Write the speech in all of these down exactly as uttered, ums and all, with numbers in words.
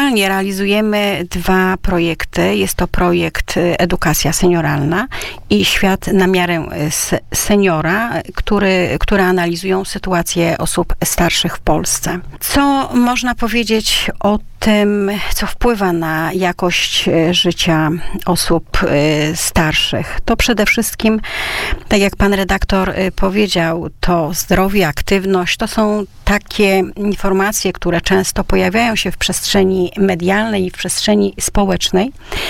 Aktualnie realizujemy dwa projekty. Jest to projekt Edukacja Senioralna i Świat na miarę seniora, który, które analizują sytuację osób starszych w Polsce. Co można powiedzieć o tym, co wpływa na jakość życia osób starszych? To przede wszystkim, tak jak pan redaktor powiedział, to zdrowie, aktywność, to są takie informacje, które często pojawiają się w przestrzeni medialnej i w przestrzeni społecznej,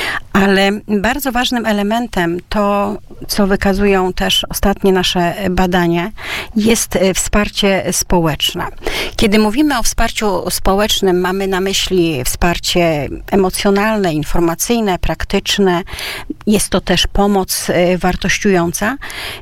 ale bardzo ważnym elementem, to co wykazują też ostatnie nasze badania, jest wsparcie społeczne. Kiedy mówimy o wsparciu społecznym, mamy na myśli wsparcie emocjonalne, informacyjne, praktyczne. Jest to też pomoc wartościująca,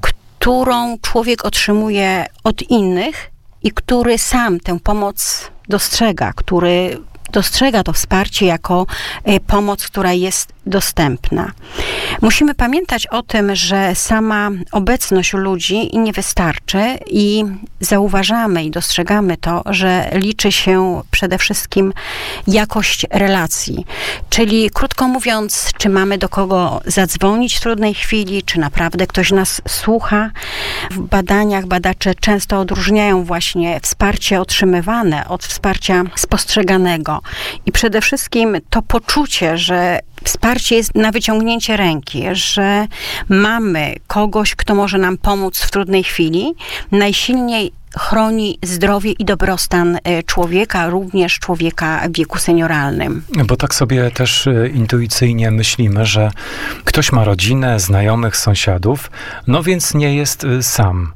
którą człowiek otrzymuje od innych i który sam tę pomoc dostrzega, który dostrzega to wsparcie jako pomoc, która jest dostępna. Musimy pamiętać o tym, że sama obecność ludzi nie wystarczy i zauważamy i dostrzegamy to, że liczy się przede wszystkim jakość relacji. Czyli krótko mówiąc, czy mamy do kogo zadzwonić w trudnej chwili, czy naprawdę ktoś nas słucha. W badaniach badacze często odróżniają właśnie wsparcie otrzymywane od wsparcia spostrzeganego. I przede wszystkim to poczucie, że wsparcie jest na wyciągnięcie ręki, że mamy kogoś, kto może nam pomóc w trudnej chwili, najsilniej chroni zdrowie i dobrostan człowieka, również człowieka w wieku senioralnym. Bo tak sobie też intuicyjnie myślimy, że ktoś ma rodzinę, znajomych, sąsiadów, no więc nie jest sam.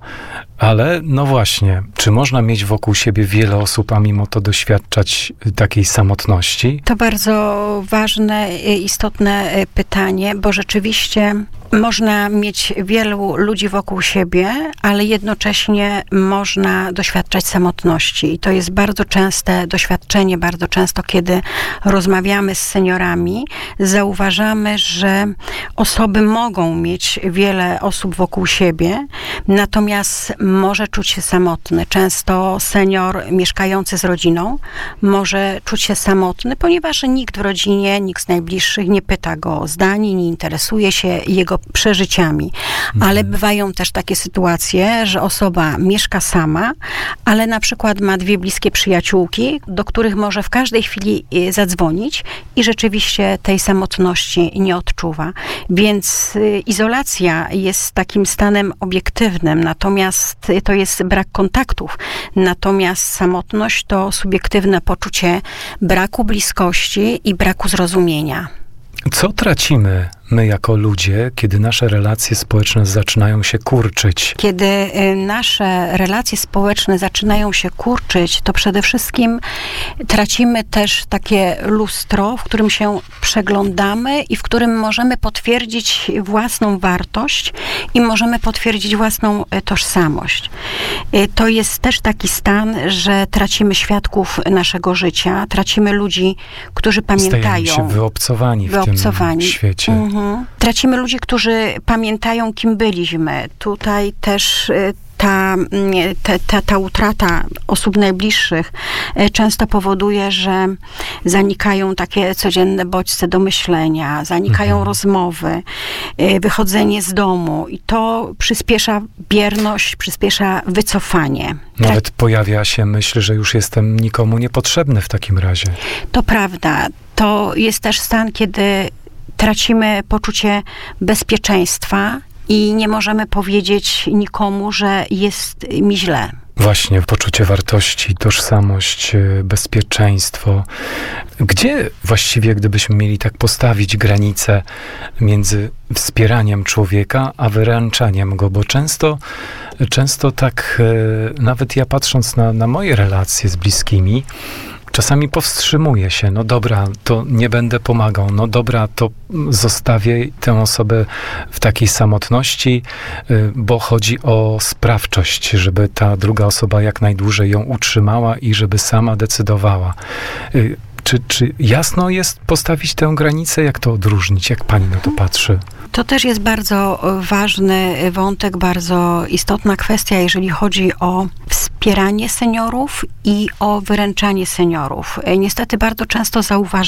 Ale no właśnie, czy można mieć wokół siebie wiele osób, a mimo to doświadczać takiej samotności? To bardzo ważne, istotne pytanie, bo rzeczywiście można mieć wielu ludzi wokół siebie, ale jednocześnie można doświadczać samotności. I to jest bardzo częste doświadczenie, bardzo często, kiedy rozmawiamy z seniorami, zauważamy, że osoby mogą mieć wiele osób wokół siebie, natomiast może czuć się samotny. Często senior mieszkający z rodziną może czuć się samotny, ponieważ nikt w rodzinie, nikt z najbliższych nie pyta go o zdanie, nie interesuje się jego przeżyciami. Ale bywają też takie sytuacje, że osoba mieszka sama, ale na przykład ma dwie bliskie przyjaciółki, do których może w każdej chwili zadzwonić i rzeczywiście tej samotności nie odczuwa. Więc izolacja jest takim stanem obiektywnym, natomiast to jest brak kontaktów. Natomiast samotność to subiektywne poczucie braku bliskości i braku zrozumienia. Co tracimy my jako ludzie, kiedy nasze relacje społeczne zaczynają się kurczyć? Kiedy nasze relacje społeczne zaczynają się kurczyć, to przede wszystkim tracimy też takie lustro, w którym się przeglądamy i w którym możemy potwierdzić własną wartość i możemy potwierdzić własną tożsamość. To jest też taki stan, że tracimy świadków naszego życia, tracimy ludzi, którzy pamiętają. Stajemy się wyobcowani w wyobcowani. tym świecie. Mhm. Tracimy ludzi, którzy pamiętają, kim byliśmy. Tutaj też ta, ta, ta, ta utrata osób najbliższych często powoduje, że zanikają takie codzienne bodźce do myślenia, zanikają mhm. rozmowy, wychodzenie z domu i to przyspiesza bierność, przyspiesza wycofanie. Nawet pojawia się myśl, że już jestem nikomu niepotrzebny w takim razie. To prawda. To jest też stan, kiedy tracimy poczucie bezpieczeństwa i nie możemy powiedzieć nikomu, że jest mi źle. Właśnie, poczucie wartości, tożsamość, bezpieczeństwo. Gdzie właściwie, gdybyśmy mieli tak postawić granicę między wspieraniem człowieka, a wyręczaniem go? Bo często, często tak, nawet ja patrząc na, na moje relacje z bliskimi, czasami powstrzymuję się, no dobra, to nie będę pomagał, no dobra, to zostawię tę osobę w takiej samotności, bo chodzi o sprawczość, żeby ta druga osoba jak najdłużej ją utrzymała i żeby sama decydowała. Czy, czy jasno jest postawić tę granicę? Jak to odróżnić? Jak pani na to patrzy? To też jest bardzo ważny wątek, bardzo istotna kwestia, jeżeli chodzi o wspieranie seniorów i o wyręczanie seniorów. Niestety bardzo często zauważamy,